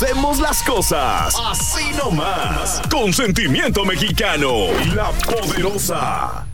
hacemos las cosas así nomás, con sentimiento mexicano. La Poderosa.